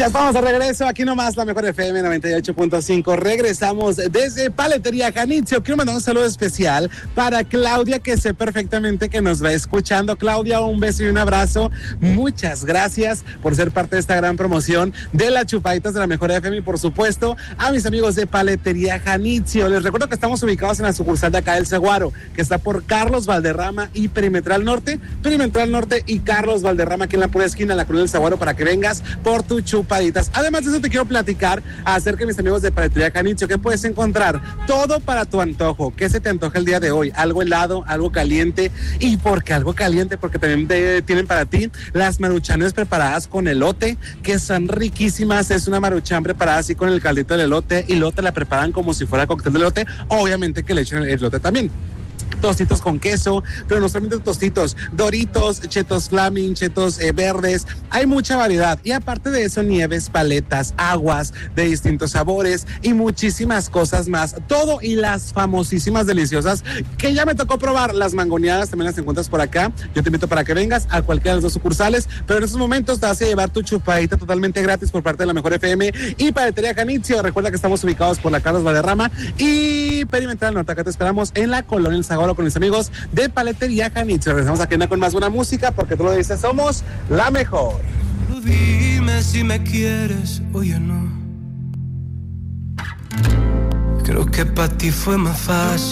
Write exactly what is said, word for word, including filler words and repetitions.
Ya estamos de regreso, aquí nomás la mejor F M noventa y ocho punto cinco. Regresamos desde Paletería Janitzio. Quiero mandar un saludo especial para Claudia, que sé perfectamente que nos va escuchando. Claudia, un beso y un abrazo. Muchas gracias por ser parte de esta gran promoción de las chupaditas de la mejor F M y por supuesto a mis amigos de Paletería Janitzio. Les recuerdo que estamos ubicados en la sucursal de acá del Saguaro, que está por Carlos Valderrama y Perimetral Norte. Perimetral Norte y Carlos Valderrama, aquí en la pura esquina, en la colonia del Saguaro, para que vengas por tu chupaditas. Además de eso, te quiero platicar acerca de mis amigos de Paletería Janitzio, que puedes encontrar todo para tu antojo. ¿Qué se te antoja el día de hoy? Algo helado, algo caliente. ¿Y por qué algo caliente? Porque también te, tienen para ti las maruchanes preparadas con elote, que son riquísimas. Es una maruchan preparada así con el caldito del elote y luego te la preparan como si fuera cóctel de elote. Obviamente que le echan el elote también. Tostitos con queso, pero no solamente tostitos, Doritos, chetos Flaming, chetos eh, verdes, hay mucha variedad. Y aparte de eso, nieves, paletas, aguas de distintos sabores y muchísimas cosas más. Todo y las famosísimas deliciosas que ya me tocó probar. Las mangoneadas también las encuentras por acá. Yo te invito para que vengas a cualquiera de las dos sucursales, pero en estos momentos te vas a llevar tu chupadita totalmente gratis por parte de la mejor F M y Paletería Janitzio. Recuerda que estamos ubicados por la Carlos Valderrama y Perimetral Norte. Acá te esperamos en la colonia El Saguaro con mis amigos de Paletería Janitzio. Regresamos aquí con más buena música, porque tú lo dices, somos la mejor. Dime si me quieres o ya no. Creo que para ti fue más fácil.